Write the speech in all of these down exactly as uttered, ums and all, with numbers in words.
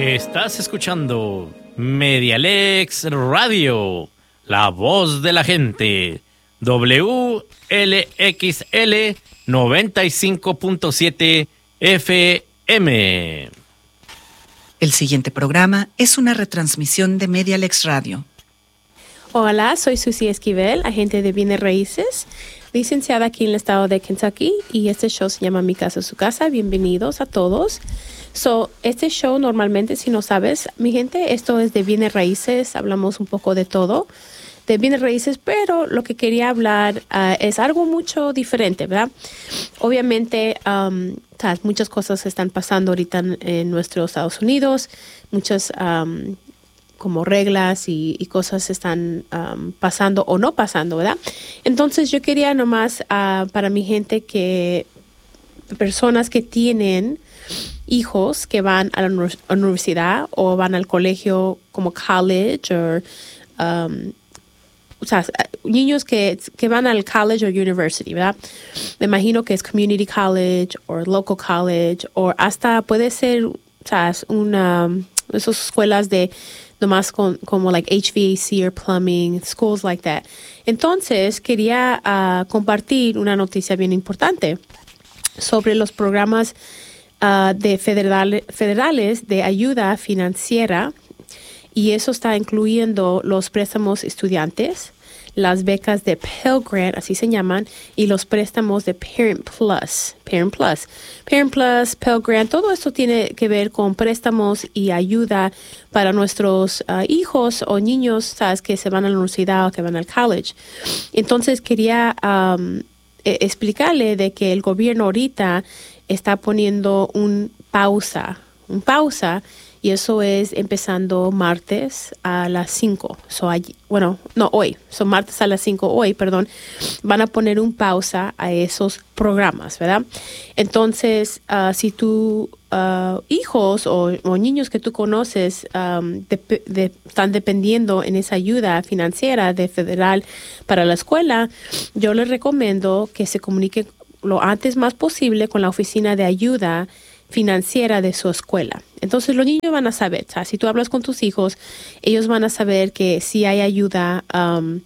Estás escuchando Medialex Radio, la voz de la gente, W L X L noventa y cinco punto siete F M. El siguiente programa es una retransmisión de Medialex Radio. Hola, soy Susie Esquivel, agente de bienes raíces, licenciada aquí en el estado de Kentucky, y este show se llama Mi Casa, Su Casa. Bienvenidos a todos. So, este show normalmente, si no sabes, mi gente, esto es de bienes raíces, hablamos un poco de todo, de bienes raíces, pero lo que quería hablar uh, es algo mucho diferente, ¿verdad? Obviamente, um, muchas cosas están pasando ahorita en, en nuestros Estados Unidos, muchas um, como reglas y, y cosas están um, pasando o no pasando, ¿verdad? Entonces, yo quería nomás uh, para mi gente que personas que tienen hijos que van a la universidad o van al colegio como college o, um, o sea, niños que, que van al college o university, ¿verdad? Me imagino que es community college o local college o hasta puede ser, o sea, una, esas escuelas de nomás con, como like H V A C or plumbing, schools like that. Entonces, quería uh, compartir una noticia bien importante sobre los programas Uh, de federal, federales de ayuda financiera, y eso está incluyendo los préstamos estudiantes, las becas de Pell Grant, así se llaman, y los préstamos de Parent Plus. Parent Plus. Parent Plus, Pell Grant, todo esto tiene que ver con préstamos y ayuda para nuestros uh, hijos o niños, ¿sabes?, que se van a la universidad o que van al college. Entonces quería um, e- explicarle de que el gobierno ahorita está poniendo un pausa, un pausa, y eso es empezando martes a las cinco. So, allí, bueno, no, hoy, son martes a las cinco, hoy, perdón, van a poner un pausa a esos programas, ¿verdad? Entonces, uh, si tus uh, hijos o, o niños que tú conoces um, de, de, están dependiendo en esa ayuda financiera de federal para la escuela, yo les recomiendo que se comuniquen lo antes más posible con la oficina de ayuda financiera de su escuela. Entonces los niños van a saber, o sea, si tú hablas con tus hijos, ellos van a saber que si hay ayuda, um,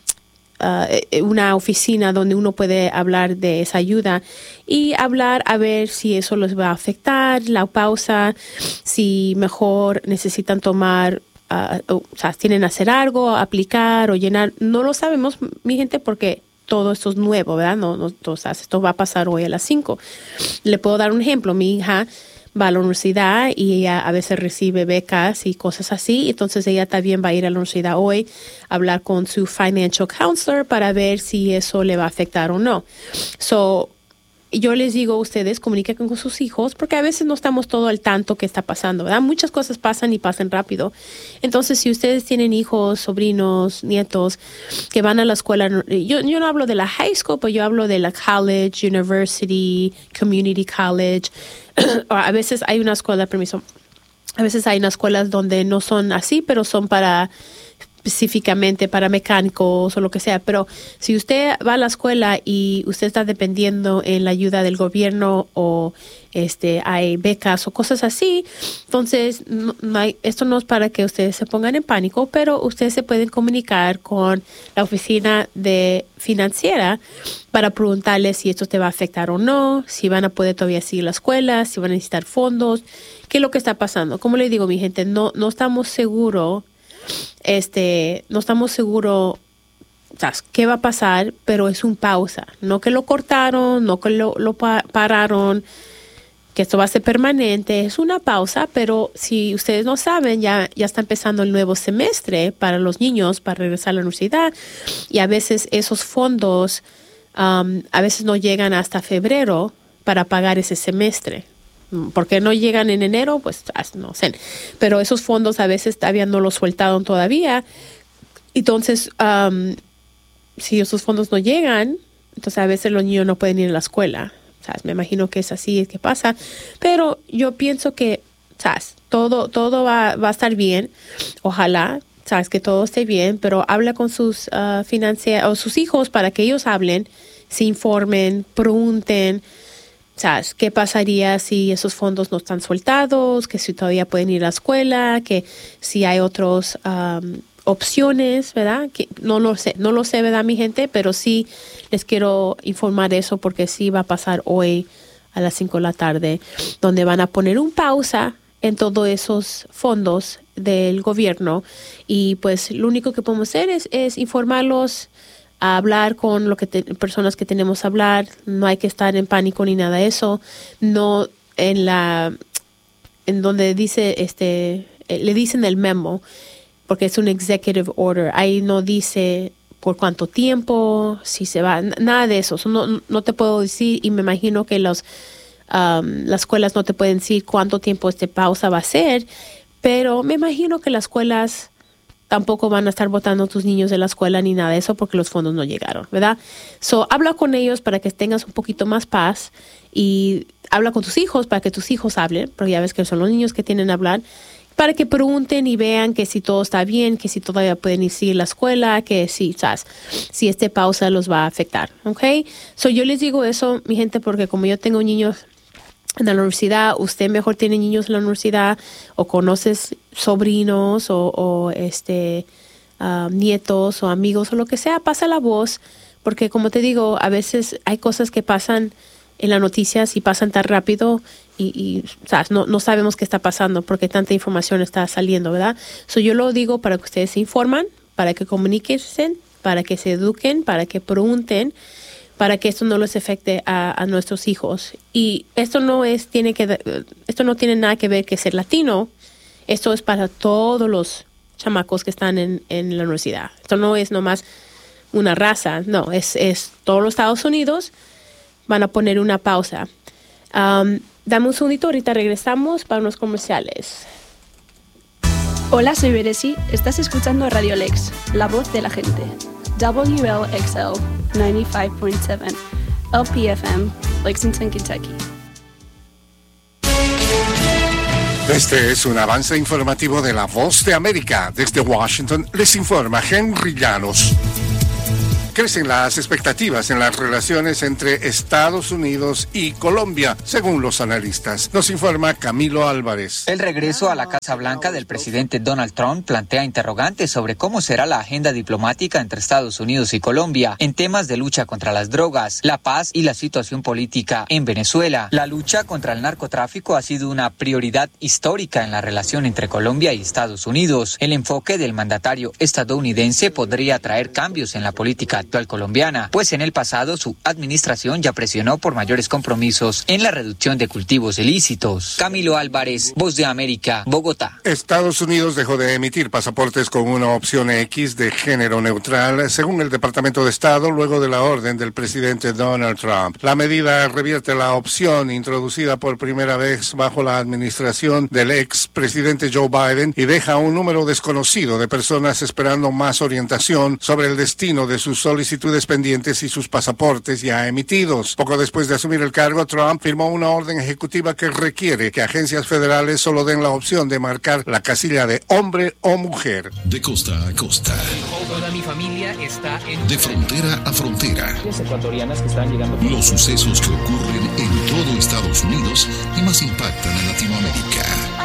uh, una oficina donde uno puede hablar de esa ayuda y hablar a ver si eso les va a afectar, la pausa, si mejor necesitan tomar, uh, o sea, tienen que hacer algo, aplicar o llenar. No lo sabemos, mi gente, porque todo esto es nuevo, ¿verdad? No, no, o sea, esto va a pasar hoy a las cinco. Le puedo dar un ejemplo. Mi hija va a la universidad y ella a veces recibe becas y cosas así. Entonces ella también va a ir a la universidad hoy a hablar con su financial counselor para ver si eso le va a afectar o no. So, yo les digo a ustedes, comuniquen con sus hijos, porque a veces no estamos todo al tanto que está pasando, ¿verdad? Muchas cosas pasan y pasan rápido. Entonces, si ustedes tienen hijos, sobrinos, nietos que van a la escuela, yo, yo no hablo de la high school, pero yo hablo de la college, university, community college. A veces hay una escuela, permiso, a veces hay unas escuelas donde no son así, pero son para específicamente para mecánicos o lo que sea, pero si usted va a la escuela y usted está dependiendo en la ayuda del gobierno o este hay becas o cosas así, entonces no, no hay, esto no es para que ustedes se pongan en pánico, pero ustedes se pueden comunicar con la oficina de financiera para preguntarles si esto te va a afectar o no, si van a poder todavía seguir la escuela, si van a necesitar fondos, qué es lo que está pasando. Como le digo, mi gente, no, no estamos seguros Este, no estamos seguros, o sea, qué va a pasar, pero es un pausa. No que lo cortaron, no que lo, lo pa- pararon, que esto va a ser permanente. Es una pausa, pero si ustedes no saben, ya, ya está empezando el nuevo semestre para los niños para regresar a la universidad, y a veces esos fondos um, a veces no llegan hasta febrero para pagar ese semestre. Porque no llegan en enero, pues no sé. Pero esos fondos a veces todavía no los sueltaron todavía. Entonces, um, si esos fondos no llegan, entonces a veces los niños no pueden ir a la escuela. ¿Sabes? Me imagino que es así es que pasa. Pero yo pienso que, ¿sabes? Todo, todo va, va a estar bien. Ojalá, ¿sabes? Que todo esté bien. Pero habla con sus uh, financieros o sus hijos para que ellos hablen, se informen, pregunten. ¿sabes? ¿Qué pasaría si esos fondos no están sueltados? Que si todavía pueden ir a la escuela, que si hay otros um, opciones, ¿verdad? Que no lo sé, no lo sé, ¿verdad, mi gente? Pero sí les quiero informar eso porque sí va a pasar hoy a las cinco de la tarde, donde van a poner un pausa en todos esos fondos del gobierno y pues lo único que podemos hacer es, es informarlos, a hablar con lo que te, personas que tenemos que hablar. No hay que estar en pánico ni nada de eso. No en la en donde dice este eh, le dicen el memo porque es un executive order. Ahí no dice por cuánto tiempo, si se va, nada de eso. No, no te puedo decir y me imagino que los Um, las escuelas no te pueden decir cuánto tiempo este pausa va a ser, pero me imagino que las escuelas tampoco van a estar botando a tus niños de la escuela ni nada de eso porque los fondos no llegaron, ¿verdad? So, habla con ellos para que tengas un poquito más paz y habla con tus hijos para que tus hijos hablen, porque ya ves que son los niños que tienen que hablar, para que pregunten y vean que si todo está bien, que si todavía pueden ir a la escuela, que si, ¿sabes? Si este pausa los va a afectar, ¿ok? So, yo les digo eso, mi gente, porque como yo tengo niños en la universidad, usted mejor tiene niños en la universidad o conoces sobrinos o, o este uh, nietos o amigos o lo que sea, pasa la voz, porque como te digo, a veces hay cosas que pasan en las noticias y pasan tan rápido y, y ¿sabes? No, no sabemos qué está pasando porque tanta información está saliendo, ¿verdad? So, yo lo digo para que ustedes se informan, para que comuniquen, para que se eduquen, para que pregunten, para que esto no les afecte a, a nuestros hijos. Y esto no es, tiene que, esto no tiene nada que ver que ser latino. Esto es para todos los chamacos que están en, en la universidad. Esto no es nomás una raza, no, es, es todos los Estados Unidos van a poner una pausa. Um, dame un segundito, ahorita regresamos para unos comerciales. Hola, soy Beresi. Estás escuchando Radio Lex, la voz de la gente. W L X L noventa y cinco punto siete, L P F M, Lexington, Kentucky. Este es un avance informativo de La Voz de América. Desde Washington les informa Henry Llanos. Crecen las expectativas en las relaciones entre Estados Unidos y Colombia, según los analistas. Nos informa Camilo Álvarez. El regreso a la Casa Blanca del presidente Donald Trump plantea interrogantes sobre cómo será la agenda diplomática entre Estados Unidos y Colombia en temas de lucha contra las drogas, la paz y la situación política en Venezuela. La lucha contra el narcotráfico ha sido una prioridad histórica en la relación entre Colombia y Estados Unidos. El enfoque del mandatario estadounidense podría traer cambios en la política actual colombiana, pues en el pasado su administración ya presionó por mayores compromisos en la reducción de cultivos ilícitos. Camilo Álvarez, Voz de América, Bogotá. Estados Unidos dejó de emitir pasaportes con una opción X de género neutral, según el Departamento de Estado, luego de la orden del presidente Donald Trump. La medida revierte la opción introducida por primera vez bajo la administración del ex presidente Joe Biden y deja un número desconocido de personas esperando más orientación sobre el destino de sus solicitudes pendientes y sus pasaportes ya emitidos. Poco después de asumir el cargo, Trump firmó una orden ejecutiva que requiere que agencias federales solo den la opción de marcar la casilla de hombre o mujer. De costa a costa. Toda mi familia está en... De frontera a frontera. Las ecuatorianas que están llegando... Los sucesos que ocurren en todo Estados Unidos y más impactan en Latinoamérica.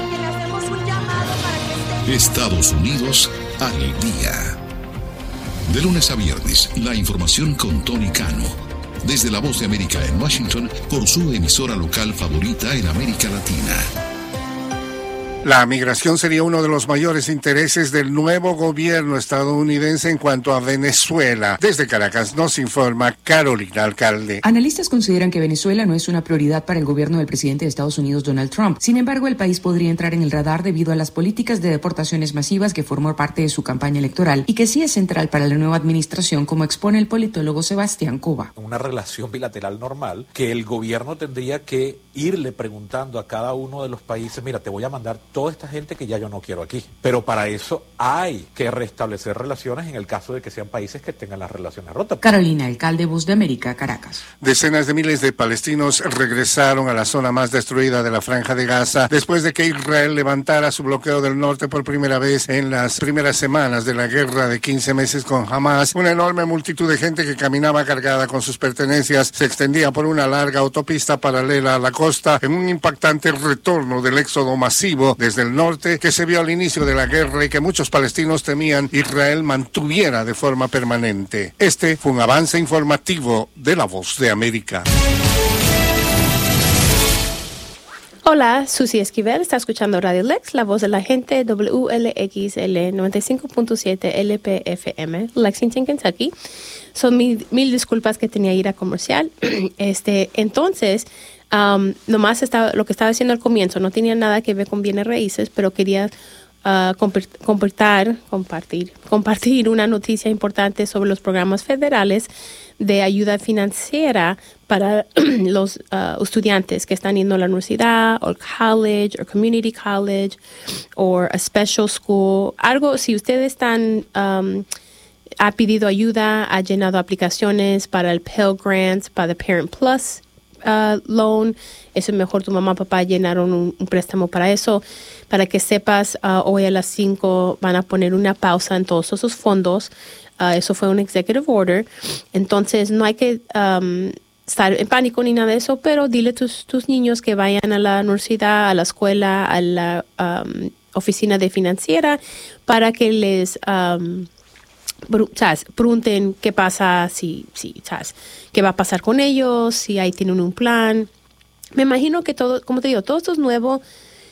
Estados Unidos al día. De lunes a viernes, la información con Tony Cano. Desde La Voz de América en Washington, por su emisora local favorita en América Latina. La migración sería uno de los mayores intereses del nuevo gobierno estadounidense en cuanto a Venezuela. Desde Caracas nos informa Carolina Alcalde. Analistas consideran que Venezuela no es una prioridad para el gobierno del presidente de Estados Unidos, Donald Trump. Sin embargo, el país podría entrar en el radar debido a las políticas de deportaciones masivas que formó parte de su campaña electoral y que sí es central para la nueva administración, como expone el politólogo Sebastián Cova. Una relación bilateral normal que el gobierno tendría que irle preguntando a cada uno de los países, mira, te voy a mandar toda esta gente que ya yo no quiero aquí. Pero para eso hay que restablecer relaciones en el caso de que sean países que tengan las relaciones rotas. Carolina Alcalde, Voz de América, Caracas. Decenas de miles de palestinos regresaron a la zona más destruida de la Franja de Gaza después de que Israel levantara su bloqueo del norte por primera vez en las primeras semanas de la guerra de quince meses con Hamas. Una enorme multitud de gente que caminaba cargada con sus pertenencias se extendía por una larga autopista paralela a la costa en un impactante retorno del éxodo masivo desde el norte que se vio al inicio de la guerra y que muchos palestinos temían Israel mantuviera de forma permanente. Este fue un avance informativo de La Voz de América. Hola, Susi Esquivel, está escuchando Radio Lex, la voz de la gente, W L X L noventa y cinco punto siete L P F M, Lexington, Kentucky. Son mil, mil disculpas que tenía ira comercial. Este, entonces, um, nomás estaba, lo que estaba diciendo al comienzo no tenía nada que ver con bienes raíces, pero quería uh, compartir, compartir, compartir una noticia importante sobre los programas federales de ayuda financiera para los uh, estudiantes que están yendo a la universidad o college o community college o a special school. Algo, si ustedes están, um, ha pedido ayuda, ha llenado aplicaciones para el Pell Grants, para el Parent Plus uh, Loan, eso es mejor tu mamá o papá llenaron un, un préstamo para eso. Para que sepas, uh, hoy a las cinco van a poner una pausa en todos esos fondos. Uh, eso fue un executive order. Entonces, no hay que um, estar en pánico ni nada de eso, pero dile a tus, tus niños que vayan a la universidad, a la escuela, a la um, oficina de financiera para que les um, ¿sabes? pregunten qué pasa, si, si, ¿sabes? qué va a pasar con ellos, si ahí tienen un plan. Me imagino que todo, como te digo, todo esto es nuevo.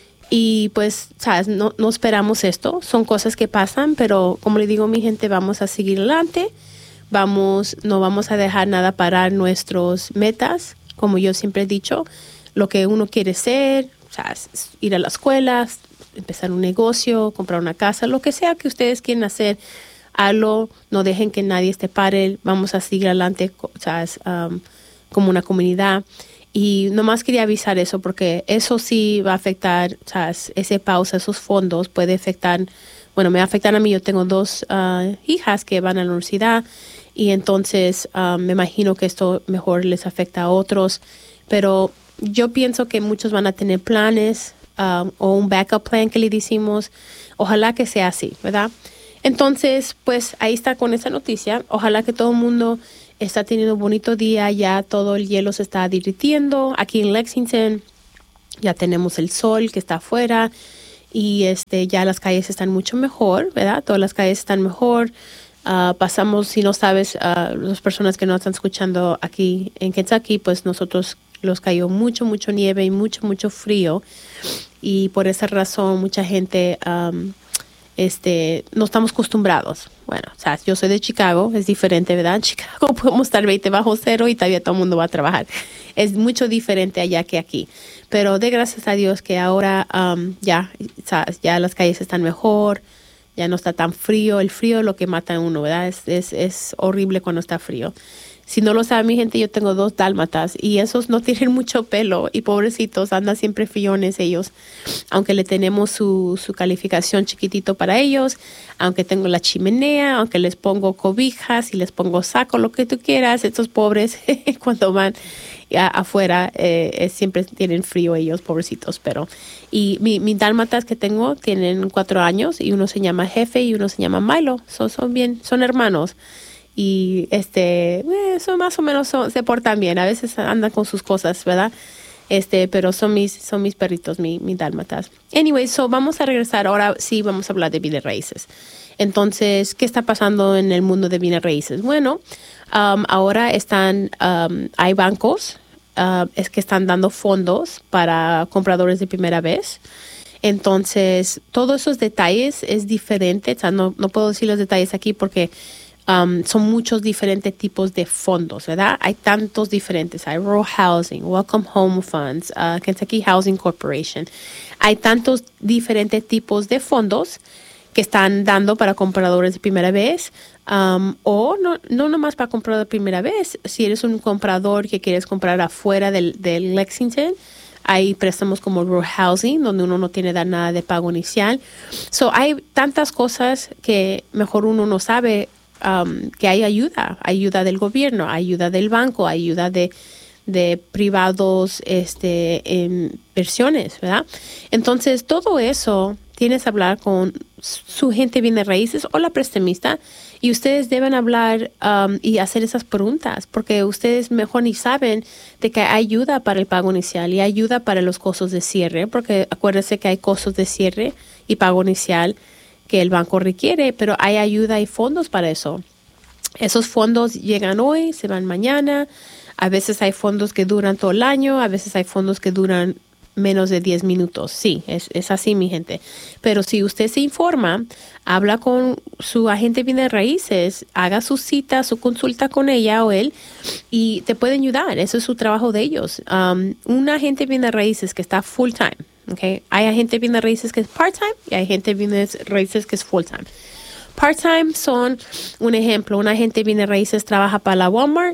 Y pues, ¿sabes? No, no esperamos esto. Son cosas que pasan, pero como le digo a mi gente, vamos a seguir adelante. Vamos, no vamos a dejar nada parar nuestras metas. Como yo siempre he dicho, lo que uno quiere ser, ¿sabes? Ir a la escuela, empezar un negocio, comprar una casa, lo que sea que ustedes quieren hacer, hazlo. No dejen que nadie te pare. Vamos a seguir adelante, ¿sabes? Um, como una comunidad. Y nomás quería avisar eso porque eso sí va a afectar, o sea, ese pausa, esos fondos puede afectar, bueno, me afectan a mí. Yo tengo dos uh, hijas que van a la universidad y entonces uh, me imagino que esto mejor les afecta a otros. Pero yo pienso que muchos van a tener planes um, o un backup plan que le decimos. Ojalá que sea así, ¿verdad? Entonces, pues ahí está con esa noticia. Ojalá que todo el mundo está teniendo un bonito día, ya todo el hielo se está derritiendo. Aquí en Lexington ya tenemos el sol que está afuera y este ya las calles están mucho mejor, ¿verdad? Todas las calles están mejor. Uh, pasamos, si no sabes, uh, las personas que no están escuchando aquí en Kentucky, pues nosotros los cayó mucho, mucho nieve y mucho, mucho frío. Y por esa razón mucha gente um, este, no estamos acostumbrados. Bueno, o sea, yo soy de Chicago, es diferente, ¿verdad? En Chicago podemos estar veinte bajo cero y todavía todo el mundo va a trabajar. Es mucho diferente allá que aquí. Pero de gracias a Dios que ahora um, ya, ¿sabes? Ya las calles están mejor, ya no está tan frío. El frío es lo que mata a uno, ¿verdad? Es, es, es horrible cuando está frío. Si no lo sabe mi gente, yo tengo dos dálmatas y esos no tienen mucho pelo y pobrecitos, andan siempre fillones ellos. Aunque le tenemos su, su calificación chiquitito para ellos, aunque tengo la chimenea, aunque les pongo cobijas y les pongo saco, lo que tú quieras, estos pobres cuando van a, afuera eh, siempre tienen frío ellos, pobrecitos. Pero y mi, mis dálmatas que tengo tienen cuatro años y uno se llama Jefe y uno se llama Milo. So, son bien, son hermanos. Y este, eh, son más o menos, son, se portan bien. A veces andan con sus cosas, ¿verdad? Este, pero son mis, son mis perritos, mi, mis dálmatas. Anyway, so vamos a regresar. Ahora sí vamos a hablar de bienes raíces. Entonces, ¿qué está pasando en el mundo de bienes raíces? Bueno, um, ahora están, um, hay bancos uh, es que están dando fondos para compradores de primera vez. Entonces, todos esos detalles es diferente. O sea, no, no puedo decir los detalles aquí porque Um, son muchos diferentes tipos de fondos, ¿verdad? Hay tantos diferentes. Hay Rural Housing, Welcome Home Funds, uh, Kentucky Housing Corporation. Hay tantos diferentes tipos de fondos que están dando para compradores de primera vez. Um, o no, no nomás para compradores de primera vez. Si eres un comprador que quieres comprar afuera del, del Lexington, Hay préstamos como rural housing, donde uno no tiene que dar nada de pago inicial. So, hay tantas cosas que mejor uno no sabe um, que hay ayuda. Ayuda del gobierno, ayuda del banco, ayuda de, de privados, este, inversiones, ¿verdad? Entonces, todo eso tienes que hablar con su gente bienes raíces o la prestamista, y ustedes deben hablar um, y hacer esas preguntas, porque ustedes mejor ni saben de que hay ayuda para el pago inicial y ayuda para los costos de cierre, porque acuérdense que hay costos de cierre y pago inicial que el banco requiere, pero hay ayuda y fondos para eso. Esos fondos llegan hoy, se van mañana. A veces hay fondos que duran todo el año, a veces hay fondos que duran menos de diez minutos. Sí, es, es así, mi gente. Pero si usted se informa, habla con su agente de bienes raíces, haga su cita, su consulta con ella o él, y te pueden ayudar. Eso es su trabajo de ellos. Um, un agente de bienes raíces que está full time, ¿okay? Hay agente de bienes raíces que es part time y hay agente de bienes raíces que es full time. Part time son, un ejemplo, un agente de bienes raíces trabaja para la Walmart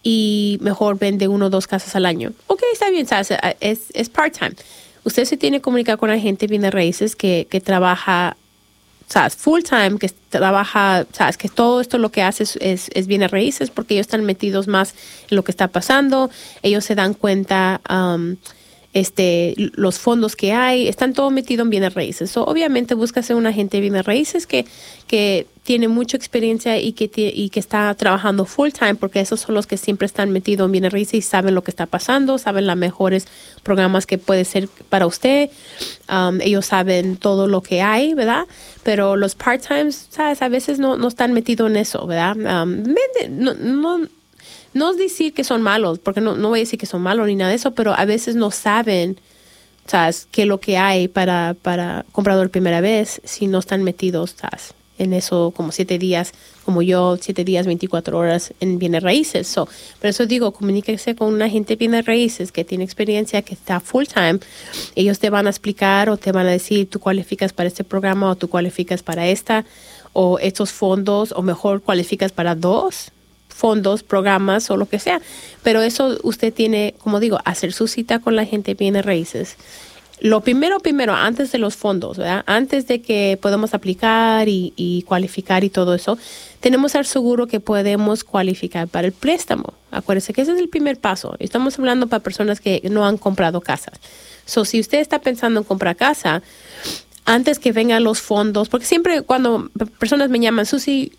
y mejor vende uno o dos casas al año. Ok, está bien, ¿sabes? Es, es part-time. Usted se tiene que comunicar con la gente de bienes raíces que, que trabaja, ¿sabes? Full-time, que trabaja, ¿sabes? Que todo esto lo que hace es, es, es bienes raíces, porque ellos están metidos más en lo que está pasando. Ellos se dan cuenta, um, este, los fondos que hay, están todo metido en bienes raíces. So, obviamente, búscase un agente de bienes raíces que, que tiene mucha experiencia y que, y que está trabajando full time, porque esos son los que siempre están metidos en bienes raíces y saben lo que está pasando, saben los mejores programas que puede ser para usted. Um, ellos saben todo lo que hay, ¿verdad? Pero los part-times, ¿sabes? A veces no, no están metidos en eso, ¿verdad? Um, no, no, no es decir que son malos, porque no, no voy a decir que son malos ni nada de eso, pero a veces no saben, ¿sabes? Qué es lo que hay para, para comprador primera vez si no están metidos, ¿sabes? En eso como siete días, como yo, siete días, veinticuatro horas en bienes raíces. So, por eso digo, comuníquese con un agente de bienes raíces que tiene experiencia, que está full time. Ellos te van a explicar o te van a decir, tú cualificas para este programa o tú cualificas para esta, o estos fondos, o mejor cualificas para dos fondos, programas o lo que sea. Pero eso usted tiene, como digo, hacer su cita con la gente de bienes raíces. Lo primero, primero, antes de los fondos, ¿verdad? Antes de que podamos aplicar y, y cualificar y todo eso, tenemos que estar seguros que podemos cualificar para el préstamo. Acuérdense que ese es el primer paso. Estamos hablando para personas que no han comprado casas. So, si usted está pensando en comprar casa, antes que vengan los fondos, porque siempre cuando personas me llaman, Susi,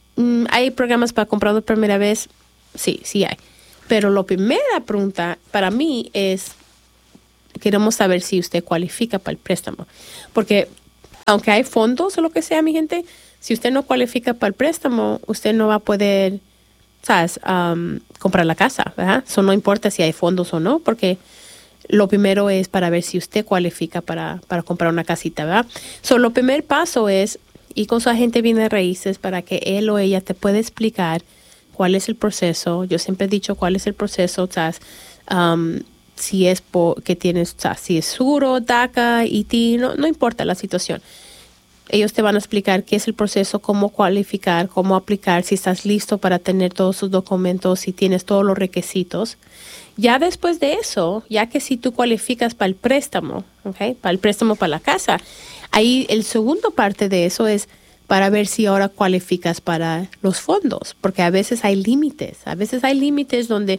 ¿hay programas para comprar por primera vez? Sí, sí hay. Pero la primera pregunta para mí es, queremos saber si usted cualifica para el préstamo. Porque aunque hay fondos o lo que sea, mi gente, si usted no cualifica para el préstamo, usted no va a poder, ¿sabes? Um, comprar la casa, ¿verdad? Eso no importa si hay fondos o no, porque lo primero es para ver si usted cualifica para, para comprar una casita, ¿verdad? So, lo primer paso es ir con su agente de bienes raíces para que él o ella te pueda explicar cuál es el proceso. Yo siempre he dicho cuál es el proceso, ¿sabes? Um, si es por, que tienes, o sea, si es seguro, DACA, I T I, no, no importa la situación. Ellos te van a explicar qué es el proceso, cómo cualificar, cómo aplicar, si estás listo para tener todos sus documentos, si tienes todos los requisitos. Ya después de eso, ya que si tú cualificas para el préstamo, ¿okay? Para el préstamo para la casa, ahí el segundo parte de eso es para ver si ahora cualificas para los fondos, porque a veces hay límites, a veces hay límites donde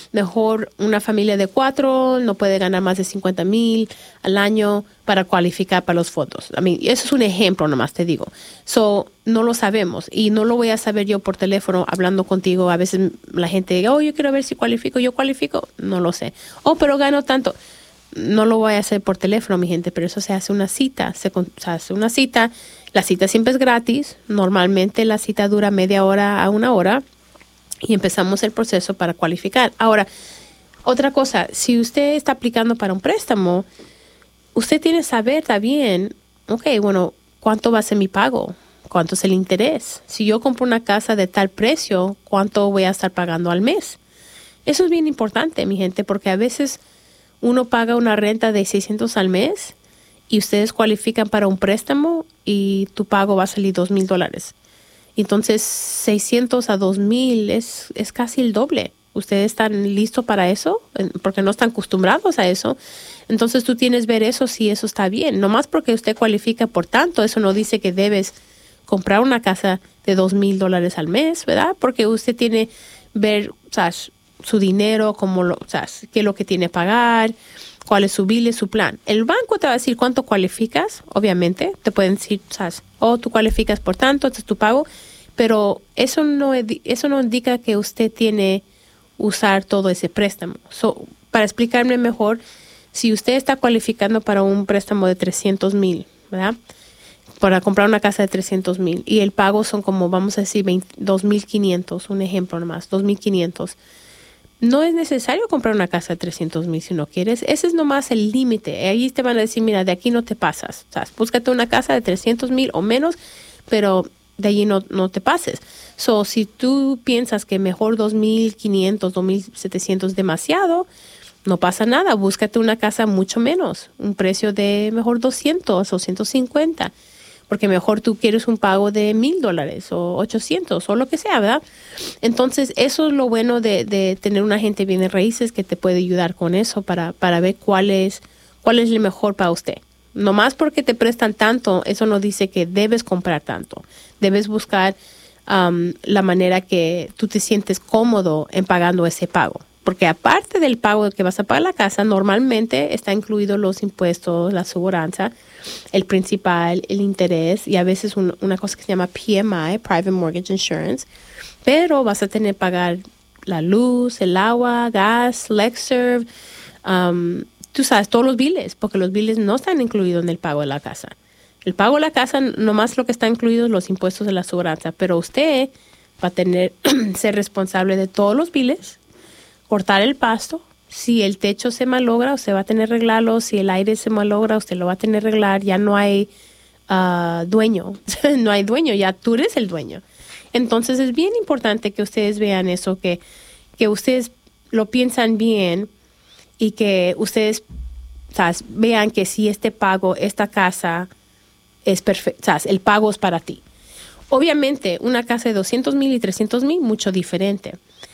mejor una familia de cuatro no puede ganar más de cincuenta mil al año para cualificar para los fondos. I mean, eso es un ejemplo nomás, te digo. So, no lo sabemos y no lo voy a saber yo por teléfono hablando contigo. A veces la gente dice, oh, yo quiero ver si cualifico, yo cualifico, no lo sé. Oh, pero gano tanto. No lo voy a hacer por teléfono, mi gente, pero eso se hace una cita, se, se hace una cita. La cita siempre es gratis. Normalmente la cita dura media hora a una hora y empezamos el proceso para cualificar. Ahora, otra cosa, si usted está aplicando para un préstamo, usted tiene que saber también, ok, bueno, ¿cuánto va a ser mi pago? ¿Cuánto es el interés? Si yo compro una casa de tal precio, ¿cuánto voy a estar pagando al mes? Eso es bien importante, mi gente, porque a veces uno paga una renta de seiscientos al mes y ustedes cualifican para un préstamo y tu pago va a salir dos mil dólares. Entonces, seiscientos a dos mil es, es casi el doble. ¿Ustedes están listos para eso? Porque no están acostumbrados a eso. Entonces tú tienes que ver eso si eso está bien. Nomás porque usted cualifica por tanto, eso no dice que debes comprar una casa de dos mil dólares al mes, ¿verdad? Porque usted tiene que ver, o sea, su dinero, cómo lo, o sea, qué es lo que tiene que pagar, cuál es su bill y su plan. El banco te va a decir cuánto cualificas, obviamente. Te pueden decir, ¿sabes? Oh, tú cualificas por tanto, este es tu pago. Pero eso no, eso no indica que usted tiene usar todo ese préstamo. So, para explicarme mejor, si usted está cualificando para un préstamo de trescientos mil, ¿verdad? Para comprar una casa de trescientos mil y el pago son como, vamos a decir, dos mil quinientos, un ejemplo nomás, dos mil quinientos. No es necesario comprar una casa de trescientos mil si no quieres. Ese es nomás el límite. Ahí te van a decir, mira, de aquí no te pasas. O sea, búscate una casa de trescientos mil o menos, pero de allí no, no te pases. So, si tú piensas que mejor dos mil quinientos, dos mil setecientos es demasiado, no pasa nada. Búscate una casa mucho menos. Un precio de mejor doscientos o ciento cincuenta. Porque mejor tú quieres un pago de mil dólares o ochocientos o lo que sea, ¿verdad? Entonces, eso es lo bueno de, de tener un agente de bienes raíces que te puede ayudar con eso para, para ver cuál es, cuál es el mejor para usted. Nomás porque te prestan tanto, eso no dice que debes comprar tanto. Debes buscar um, la manera que tú te sientes cómodo en pagando ese pago. Porque aparte del pago que vas a pagar la casa, normalmente está incluido los impuestos, la aseguranza, el principal, el interés y a veces un, una cosa que se llama P M I, Private Mortgage Insurance. Pero vas a tener que pagar la luz, el agua, gas, LexServe, um, tú sabes, todos los biles, porque los biles no están incluidos en el pago de la casa. El pago de la casa, nomás lo que está incluido es los impuestos de la aseguranza, pero usted va a tener ser responsable de todos los biles, cortar el pasto. Si el techo se malogra, usted va a tener que arreglarlo. Si el aire se malogra, usted lo va a tener que arreglar. Ya no hay uh, dueño. No hay dueño, ya tú eres el dueño. Entonces es bien importante que ustedes vean eso, que, que ustedes lo piensan bien y que ustedes, ¿sabes?, vean que si este pago, esta casa es perfecta, ¿sabes?, el pago es para ti. Obviamente, una casa de doscientos mil y trescientos mil, mucho diferente.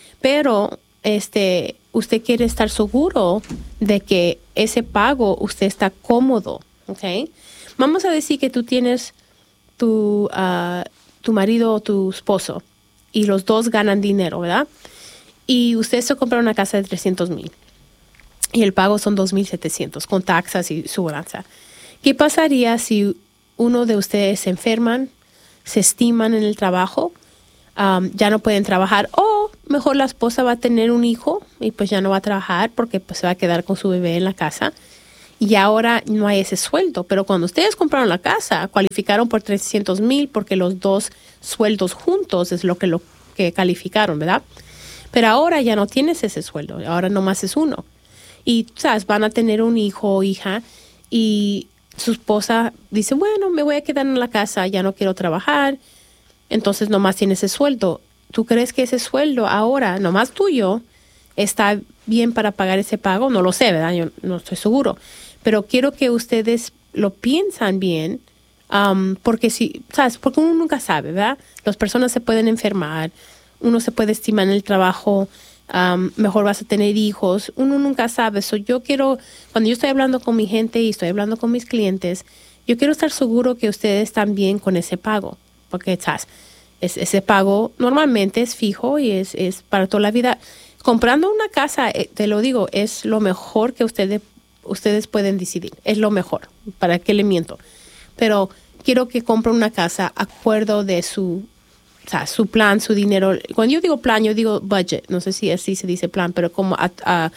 Pero este, usted quiere estar seguro de que ese pago usted está cómodo, ¿ok? Vamos a decir que tú tienes tu, uh, tu marido o tu esposo y los dos ganan dinero, ¿verdad? Y usted se compra una casa de trescientos mil y el pago son dos mil setecientos con taxas y seguranza. ¿Qué pasaría si uno de ustedes se enferman, se estiman en el trabajo, um, ya no pueden trabajar o mejor la esposa va a tener un hijo y pues ya no va a trabajar porque pues se va a quedar con su bebé en la casa y ahora no hay ese sueldo? Pero cuando ustedes compraron la casa, cualificaron por trescientos mil porque los dos sueldos juntos es lo que, lo que calificaron, ¿verdad? Pero ahora ya no tienes ese sueldo, ahora nomás es uno. Y, ¿sabes?, van a tener un hijo o hija y su esposa dice, bueno, me voy a quedar en la casa, ya no quiero trabajar, entonces nomás tiene ese sueldo. ¿Tú crees que ese sueldo ahora, nomás tuyo, está bien para pagar ese pago? No lo sé, ¿verdad? Yo no estoy seguro. Pero quiero que ustedes lo piensan bien, um, porque si, ¿sabes? Porque uno nunca sabe, ¿verdad? Las personas se pueden enfermar, uno se puede estimar en el trabajo, um, mejor vas a tener hijos, uno nunca sabe. So, yo quiero, cuando yo estoy hablando con mi gente y estoy hablando con mis clientes, yo quiero estar seguro que ustedes están bien con ese pago, porque, ¿sabes?, Es, ese pago normalmente es fijo y es, es para toda la vida. Comprando una casa, eh, te lo digo, es lo mejor que ustedes, ustedes pueden decidir. Es lo mejor. ¿Para qué le miento? Pero quiero que compren una casa a acuerdo de su, o sea, su plan, su dinero. Cuando yo digo plan, yo digo budget. No sé si así se dice plan, pero como a, a,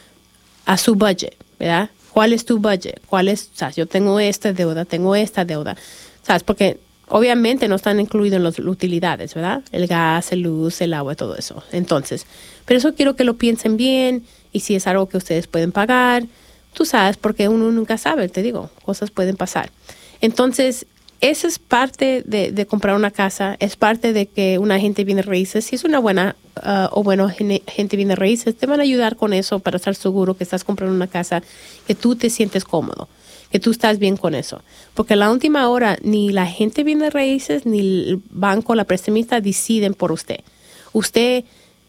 a su budget, ¿verdad? ¿Cuál es tu budget? ¿Cuál es? O sea, yo tengo esta deuda, tengo esta deuda. ¿Sabes? Porque obviamente no están incluidos en las utilidades, ¿verdad? El gas, el luz, el agua, todo eso. Entonces, pero eso quiero que lo piensen bien y si es algo que ustedes pueden pagar, tú sabes, porque uno nunca sabe, te digo, cosas pueden pasar. Entonces, esa es parte de, de comprar una casa, es parte de que una agente de bienes raíces, si es una buena uh, o buena agente de bienes raíces, te van a ayudar con eso para estar seguro que estás comprando una casa que tú te sientes cómodo, que tú estás bien con eso. Porque a la última hora, ni la gente viene raíces, ni el banco, la prestamista deciden por usted. Usted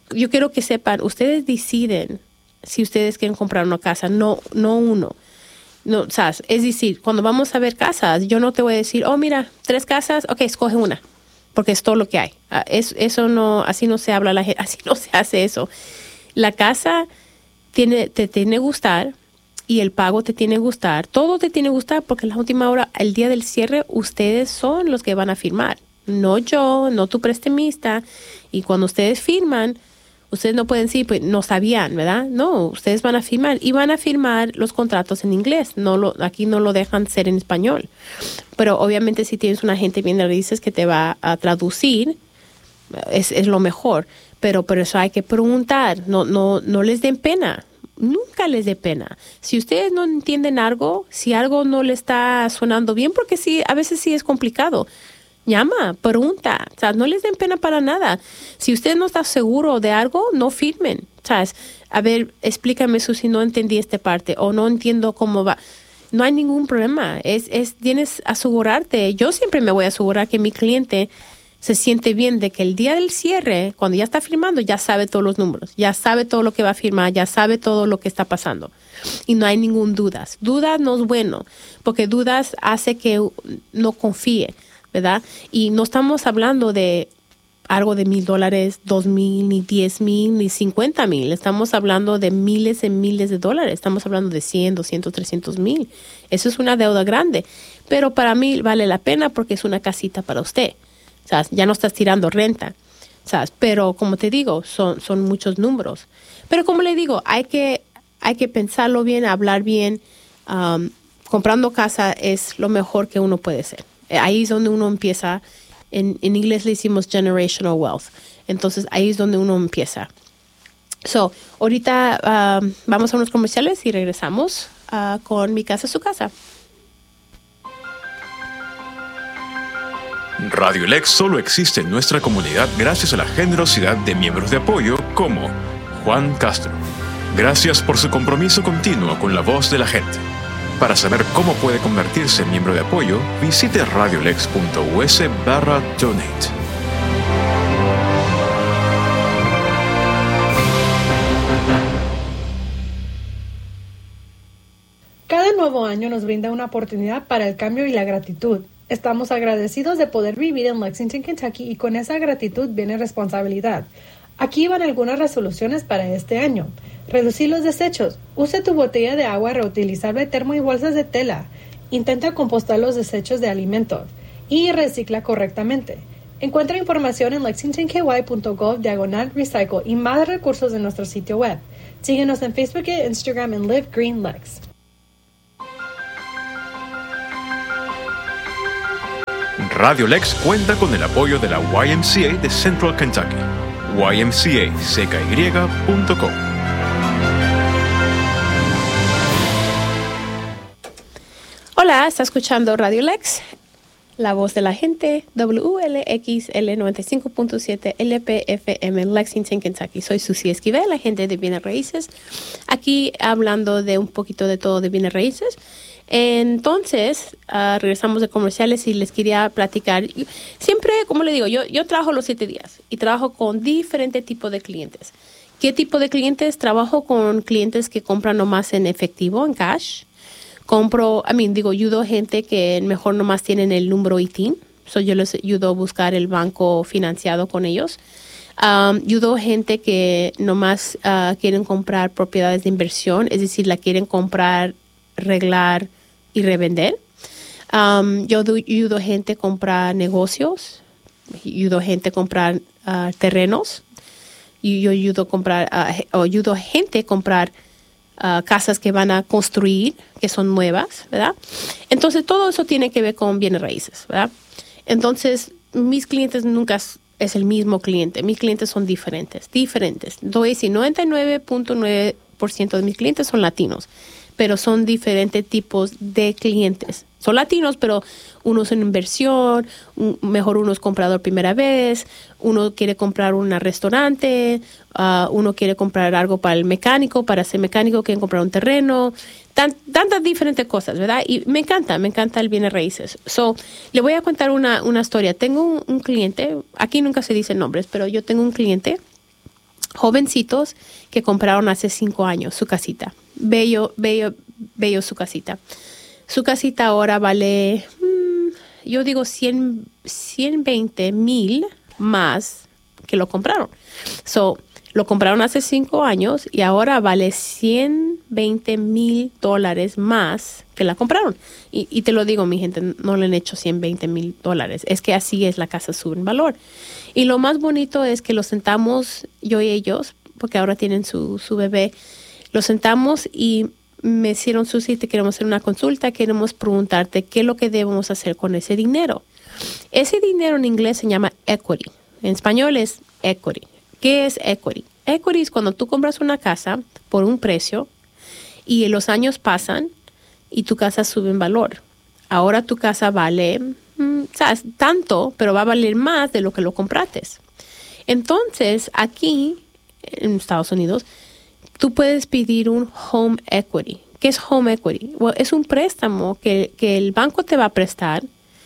yo quiero que sepan, ustedes deciden si ustedes quieren comprar una casa, no, no uno. No, ¿sabes? Es decir, cuando vamos a ver casas, yo no te voy a decir, oh, mira, tres casas, ok, escoge una, porque es todo lo que hay. Uh, es, eso no, así no se habla la gente, así no se hace eso. La casa tiene, te tiene que gustar y el pago te tiene que gustar. Todo te tiene que gustar porque en la última hora, el día del cierre, ustedes son los que van a firmar. No yo, no tu prestamista. Y cuando ustedes firman, ustedes no pueden decir, pues no sabían, ¿verdad? No, ustedes van a firmar y van a firmar los contratos en inglés. No lo, aquí no lo dejan ser en español. Pero obviamente si tienes un agente bien de raíces que te va a traducir, es, es lo mejor. Pero por eso hay que preguntar. No, no, no les den pena. Nunca les dé pena. Si ustedes no entienden algo, si algo no le está sonando bien, porque sí, a veces sí es complicado. Llama, pregunta, o sea, no les den pena para nada. Si usted no está seguro de algo, no firmen. ¿Sabes? A ver, explícame eso si no entendí esta parte o no entiendo cómo va. No hay ningún problema. Es, es, tienes que asegurarte. Yo siempre me voy a asegurar que mi cliente se siente bien de que el día del cierre, cuando ya está firmando, ya sabe todos los números, ya sabe todo lo que va a firmar, ya sabe todo lo que está pasando. Y no hay ningún dudas. Dudas no es bueno, porque dudas hace que no confíe, ¿verdad? Y no estamos hablando de algo de mil dólares, dos mil, ni diez mil, ni cincuenta mil. Estamos hablando de miles y miles de dólares. Estamos hablando de cien, doscientos, trescientos mil. Eso es una deuda grande. Pero para mí vale la pena porque es una casita para usted. ¿Sabes? Ya no estás tirando renta. ¿Sabes? Pero como te digo, son, son muchos números. Pero como le digo, hay que, hay que pensarlo bien, hablar bien. Um, comprando casa es lo mejor que uno puede hacer. Ahí es donde uno empieza. En, en inglés le decimos generational wealth. Entonces, ahí es donde uno empieza. So, ahorita uh, vamos a unos comerciales y regresamos uh, con Mi Casa, Su Casa. Radio Lex solo existe en nuestra comunidad gracias a la generosidad de miembros de apoyo como Juan Castro. Gracias por su compromiso continuo con la voz de la gente. Para saber cómo puede convertirse en miembro de apoyo, visite radiolex.us barra donate. Cada nuevo año nos brinda una oportunidad para el cambio y la gratitud. Estamos agradecidos de poder vivir en Lexington, Kentucky, y con esa gratitud viene responsabilidad. Aquí van algunas resoluciones para este año. Reducir los desechos. Use tu botella de agua reutilizable, termo y bolsas de tela. Intenta compostar los desechos de alimentos. Y recicla correctamente. Encuentra información en lexingtonky.gov diagonal recycle y más recursos en nuestro sitio web. Síguenos en Facebook e Instagram en Live Green Lex. Radio Lex cuenta con el apoyo de la Y M C A de Central Kentucky. Y M C A C K Y punto com. Hola, está escuchando Radio Lex, la voz de la gente, W L X L noventa y cinco punto siete L P F M en Lexington, Kentucky. Soy Susie Esquivel, agente de bienes raíces, aquí hablando de un poquito de todo de bienes raíces. Entonces, uh, regresamos de comerciales y les quería platicar. Siempre, como le digo, yo, yo trabajo los siete días y trabajo con diferentes tipos de clientes. ¿Qué tipo de clientes? Trabajo con clientes que compran nomás en efectivo, en cash. Compro, I mean, digo, ayudo a gente que mejor nomás tienen el número I T I N. So, yo les ayudo a buscar el banco financiado con ellos. Um, ayudo a gente que nomás uh, quieren comprar propiedades de inversión, es decir, la quieren comprar, arreglar y revender. Um, yo do, ayudo a gente a comprar negocios, ayudo a gente a comprar uh, terrenos, y yo ayudo a comprar, uh, o ayudo a gente a comprar uh, casas que van a construir, que son nuevas, ¿verdad? Entonces, todo eso tiene que ver con bienes raíces, ¿verdad? Entonces, mis clientes nunca es, es el mismo cliente. Mis clientes son diferentes, diferentes. Doy si noventa y nueve punto nueve por ciento de mis clientes son latinos, pero son diferentes tipos de clientes. Son latinos, pero uno es en inversión, un, mejor uno es comprador primera vez, uno quiere comprar un restaurante, uh, uno quiere comprar algo para el mecánico, para ser mecánico quieren comprar un terreno, tan, tantas diferentes cosas, ¿verdad? Y me encanta, me encanta el bienes raíces. So, le voy a contar una, una historia. Tengo un, un cliente, aquí nunca se dicen nombres, pero yo tengo un cliente jovencitos que compraron hace cinco años su casita. Bello, bello, bello su casita. Su casita ahora vale, mmm, yo digo cien, ciento veinte mil más que lo compraron. So, lo compraron hace cinco años y ahora vale ciento veinte mil dólares más que la compraron. Y, y te lo digo, mi gente, no le han hecho ciento veinte mil dólares. Es que así es, la casa sube en valor. Y lo más bonito es que los sentamos, yo y ellos, porque ahora tienen su, su bebé, los sentamos y me hicieron, Susi, te queremos hacer una consulta, queremos preguntarte qué es lo que debemos hacer con ese dinero. Ese dinero en inglés se llama equity. En español es equity. ¿Qué es equity? Equity es cuando tú compras una casa por un precio y los años pasan y tu casa sube en valor. Ahora tu casa vale, mmm, ¿sabes? Tanto, pero va a valer más de lo que lo compraste. Entonces, aquí en Estados Unidos, tú puedes pedir un home equity. ¿Qué es home equity? Well, es un préstamo que, que el banco te va a prestar,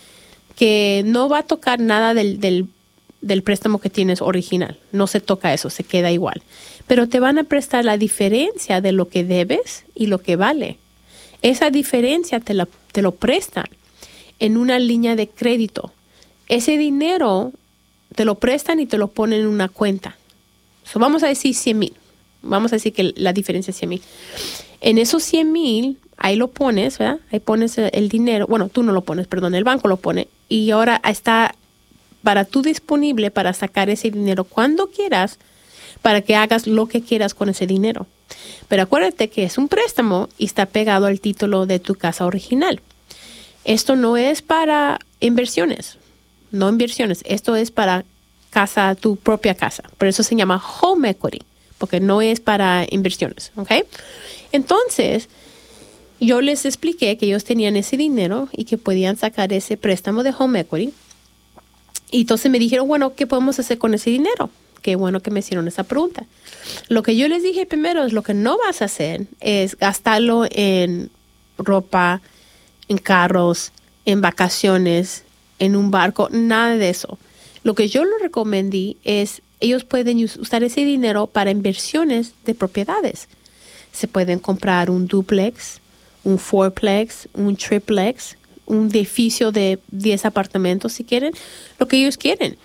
que no va a tocar nada del, del, del préstamo que tienes original. No se toca eso, se queda igual. Pero te van a prestar la diferencia de lo que debes y lo que vale. Esa diferencia te, la, te lo prestan en una línea de crédito. Ese dinero te lo prestan y te lo ponen en una cuenta. So, vamos a decir cien mil. Vamos a decir que la diferencia es cien mil. En esos cien mil, ahí lo pones, ¿verdad? Ahí pones el dinero. Bueno, tú no lo pones, perdón, el banco lo pone. Y ahora está para tú disponible para sacar ese dinero cuando quieras, para que hagas lo que quieras con ese dinero. Pero acuérdate que es un préstamo y está pegado al título de tu casa original. Esto no es para inversiones, no inversiones. Esto es para casa, tu propia casa. Por eso se llama home equity, porque no es para inversiones, ¿ok? Entonces, yo les expliqué que ellos tenían ese dinero y que podían sacar ese préstamo de home equity. Y entonces me dijeron, bueno, ¿qué podemos hacer con ese dinero? Qué bueno que me hicieron esa pregunta. Lo que yo les dije primero es lo que no vas a hacer es gastarlo en ropa, en carros, en vacaciones, en un barco, nada de eso. Lo que yo les recomendé es, ellos pueden usar ese dinero para inversiones de propiedades. Se pueden comprar un duplex, un fourplex, un triplex, un edificio de diez apartamentos si quieren, lo que ellos quieren.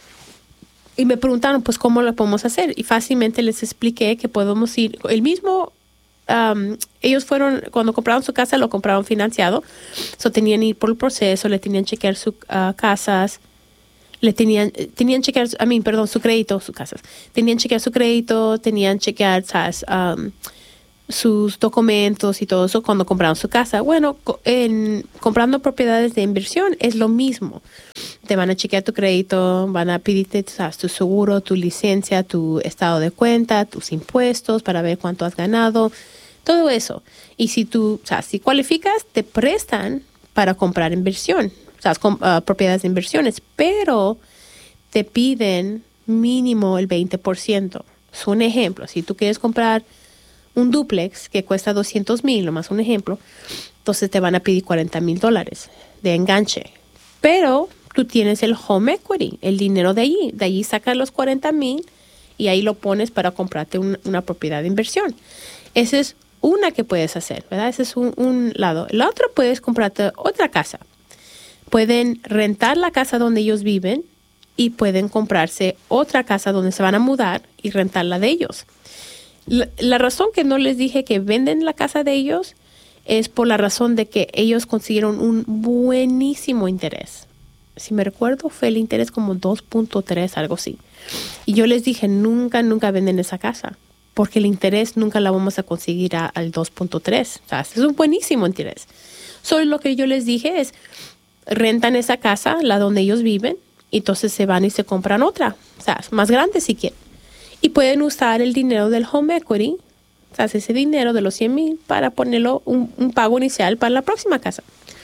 Y me preguntaron, pues, ¿cómo lo podemos hacer? Y fácilmente les expliqué que podemos ir, el mismo, um, ellos fueron, cuando compraron su casa, lo compraron financiado. So, tenían que ir por el proceso, le tenían que chequear sus uh, casas, le tenían, tenían chequear, I mean, perdón, su crédito, sus casas. Tenían que chequear su crédito, tenían que chequear, ¿sabes? Um, sus documentos y todo eso cuando compraron su casa. Bueno, en, comprando propiedades de inversión es lo mismo. Te van a chequear tu crédito, van a pedirte, ¿sabes? Tu seguro, tu licencia, tu estado de cuenta, tus impuestos para ver cuánto has ganado, todo eso. Y si tú, o sea, si cualificas, te prestan para comprar inversión, o sea, com, uh, propiedades de inversiones, pero te piden mínimo el veinte por ciento. Es un ejemplo. Si tú quieres comprar un duplex que cuesta doscientos mil, nomás un ejemplo, entonces te van a pedir cuarenta mil dólares de enganche. Pero tú tienes el home equity, el dinero de allí. De allí sacas los cuarenta mil y ahí lo pones para comprarte un, una propiedad de inversión. Esa es una que puedes hacer, ¿verdad? Ese es un, un lado. El otro, puedes comprarte otra casa. Pueden rentar la casa donde ellos viven y pueden comprarse otra casa donde se van a mudar y rentarla de ellos. La, la razón que no les dije que venden la casa de ellos es por la razón de que ellos consiguieron un buenísimo interés. Si me recuerdo, fue el interés como dos punto tres, algo así. Y yo les dije, nunca, nunca venden esa casa, porque el interés nunca la vamos a conseguir a, al dos punto tres. O sea, es un buenísimo interés. Solo lo que yo les dije es, rentan esa casa, la donde ellos viven, y entonces se van y se compran otra, o sea, más grande si quieren. Y pueden usar el dinero del home equity, o sea, ese dinero de los cien mil, para ponerlo un, un pago inicial para la próxima casa.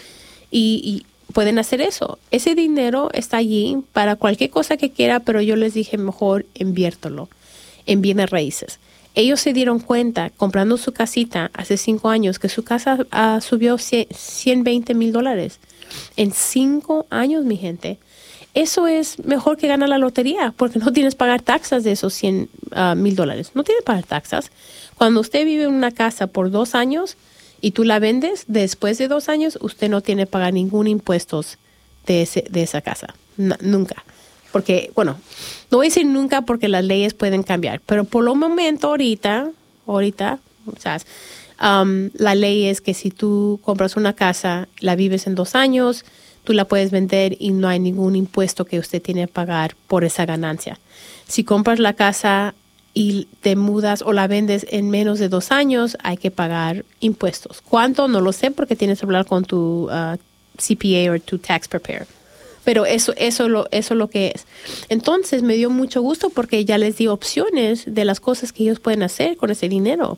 Y, y pueden hacer eso. Ese dinero está allí para cualquier cosa que quiera, pero yo les dije, mejor inviértelo en bienes raíces. Ellos se dieron cuenta, comprando su casita hace cinco años, que su casa uh, subió ciento veinte mil dólares. En cinco años, mi gente. eso es mejor que ganar la lotería, porque no tienes que pagar taxas de esos cien mil dólares. No tienes que pagar taxas. Cuando usted vive en una casa por dos años y tú la vendes, después de dos años, usted no tiene que pagar ningún impuesto de, ese, de esa casa. No, nunca. Porque, bueno, no voy a decir nunca porque las leyes pueden cambiar, pero por lo momento, ahorita, ahorita, o sea, um, la ley es que si tú compras una casa, la vives en dos años, tú la puedes vender y no hay ningún impuesto que usted tiene que pagar por esa ganancia. Si compras la casa y te mudas o la vendes en menos de dos años, hay que pagar impuestos. ¿Cuánto? No lo sé porque tienes que hablar con tu uh, C P A o tu tax preparer. Pero eso, eso, lo, eso es lo que es. Entonces me dio mucho gusto porque ya les di opciones de las cosas que ellos pueden hacer con ese dinero.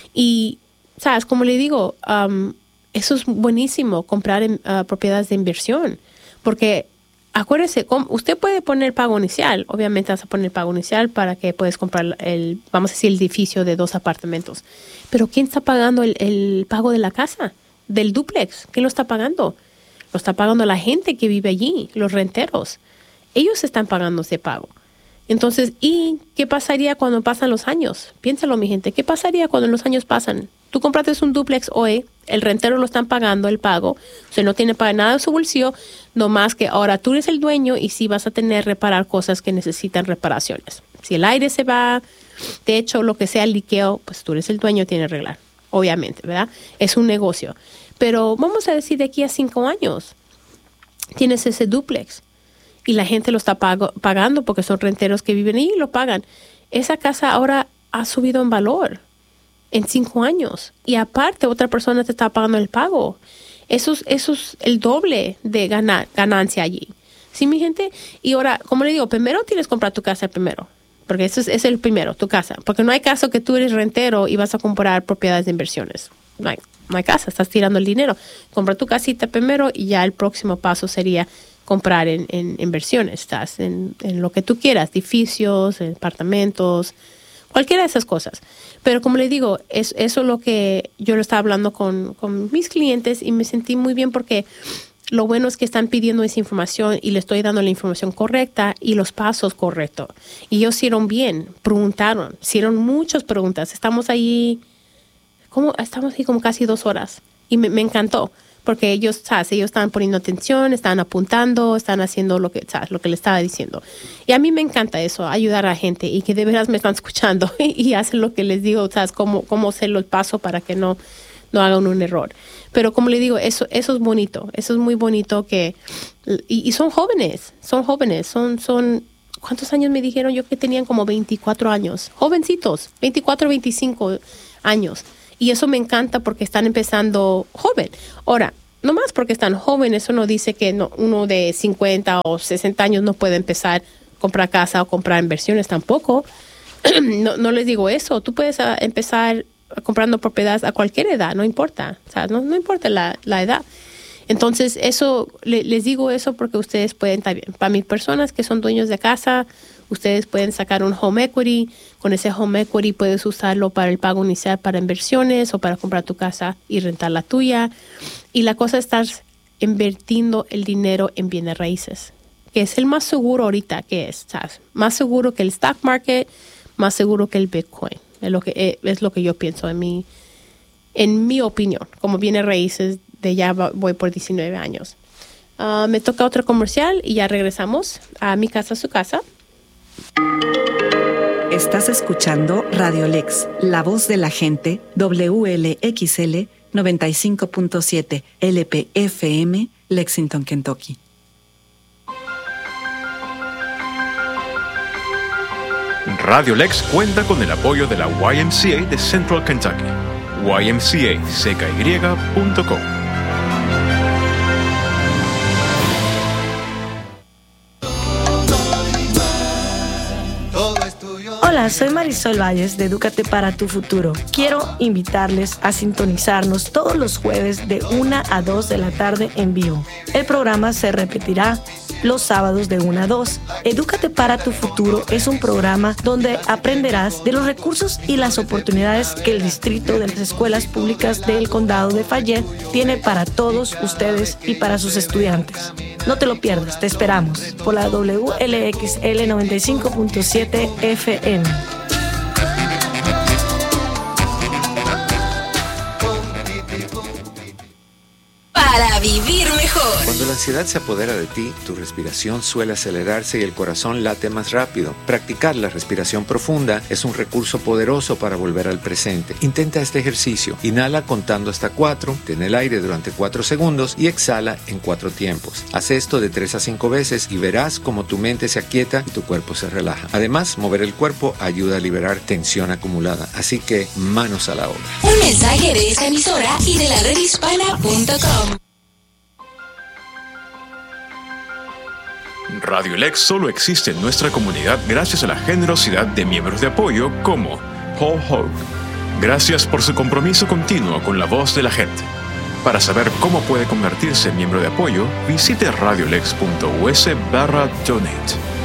Y, ¿sabes? Como le digo, um, eso es buenísimo, comprar en, uh, propiedades de inversión. Porque acuérdese, usted puede poner pago inicial. Obviamente vas a poner pago inicial para que puedas comprar el, vamos a decir, el edificio de dos apartamentos. Pero ¿quién está pagando el, el pago de la casa? Del dúplex. ¿Quién lo está pagando? Lo está pagando la gente que vive allí, los renteros. Ellos están pagando ese pago. Entonces, ¿y qué pasaría cuando pasan los años? Piénsalo, mi gente. ¿Qué pasaría cuando los años pasan? Tú compraste un dúplex hoy, el rentero lo están pagando el pago, o sea, no tiene para nada de su bolsillo, nomás que ahora tú eres el dueño y sí vas a tener que reparar cosas que necesitan reparaciones. Si el aire se va, techo, lo que sea, el liqueo, pues tú eres el dueño, tienes que arreglar. Obviamente, ¿verdad? Es un negocio. Pero vamos a decir de aquí a cinco años, tienes ese dúplex y la gente lo está pago, pagando porque son renteros que viven ahí y lo pagan. Esa casa ahora ha subido en valor en cinco años y aparte otra persona te está pagando el pago. Eso es, eso es el doble de ganar, ganancia allí. ¿Sí, mi gente? Y ahora, como le digo, primero tienes que comprar tu casa primero. Porque eso es, es el primero, tu casa. Porque no hay caso que tú eres rentero y vas a comprar propiedades de inversiones. No hay, no hay casa, estás tirando el dinero. Compra tu casita primero y ya el próximo paso sería comprar en, en inversiones. Estás en, en lo que tú quieras, edificios, apartamentos, cualquiera de esas cosas. Pero como le digo, es, eso es lo que yo lo estaba hablando con, con mis clientes y me sentí muy bien porque lo bueno es que están pidiendo esa información y le estoy dando la información correcta y los pasos correctos. Y ellos hicieron bien, preguntaron, hicieron muchas preguntas. Estamos ahí, como, estamos ahí como casi dos horas y me, me encantó porque ellos, ¿sabes? Ellos estaban poniendo atención, estaban apuntando, están haciendo lo que, ¿sabes? Lo que le estaba diciendo. Y a mí me encanta eso, ayudar a la gente y que de veras me están escuchando y, y hacen lo que les digo, ¿sabes? Cómo, cómo hacerlo el paso para que no, no hagan un error. Pero como le digo, eso, eso es bonito, eso es muy bonito que, y, y son jóvenes, son jóvenes, son, son, ¿cuántos años me dijeron? Yo que tenían como veinticuatro años, jovencitos, veinticuatro, veinticinco años. Y eso me encanta porque están empezando joven. Ahora, no más porque están jóvenes, eso no dice que no, uno de cincuenta o sesenta años no puede empezar a comprar casa o comprar inversiones tampoco. no, no les digo eso, tú puedes uh, empezar comprando propiedades a cualquier edad, no importa, o sea, no, no importa la, la edad. Entonces, eso, le, les digo eso porque ustedes pueden también, para mis personas que son dueños de casa, ustedes pueden sacar un home equity, con ese home equity puedes usarlo para el pago inicial para inversiones o para comprar tu casa y rentar la tuya. Y la cosa es estar invirtiendo el dinero en bienes raíces, que es el más seguro ahorita que es, ¿sabes? Más seguro que el stock market, más seguro que el Bitcoin. Es lo que, es lo que yo pienso en mi, en mi opinión. Como bienes raíces, de ya voy por diecinueve años. Uh, me toca otro comercial y ya regresamos a Mi Casa, Su Casa. Estás escuchando Radio Lex, la voz de la gente, W L X L noventa y cinco punto siete L P F M, Lexington, Kentucky. Radio Lex cuenta con el apoyo de la Y M C A de Central Kentucky. Y M C A C K Y punto com. Hola, soy Marisol Valles de Edúcate para tu Futuro. Quiero invitarles a sintonizarnos todos los jueves de una a dos de la tarde en vivo. El programa se repetirá los sábados de una a dos. Edúcate para tu futuro es un programa donde aprenderás de los recursos y las oportunidades que el distrito de las escuelas públicas del condado de Fayette tiene para todos ustedes y para sus estudiantes. No te lo pierdas, te esperamos por la W L X L noventa y cinco punto siete F M. Para vivir mejor. Cuando la ansiedad se apodera de ti, tu respiración suele acelerarse y el corazón late más rápido. Practicar la respiración profunda es un recurso poderoso para volver al presente. Intenta este ejercicio. Inhala contando hasta cuatro, ten el aire durante cuatro segundos y exhala en cuatro tiempos. Haz esto de tres a cinco veces y verás cómo tu mente se aquieta y tu cuerpo se relaja. Además, mover el cuerpo ayuda a liberar tensión acumulada. Así que, manos a la obra. Un mensaje de esta emisora y de la red hispana punto com. Radio Lex solo existe en nuestra comunidad gracias a la generosidad de miembros de apoyo como Paul Hogue. Gracias por su compromiso continuo con la voz de la gente. Para saber cómo puede convertirse en miembro de apoyo, visite radiolex punto u s barra donate.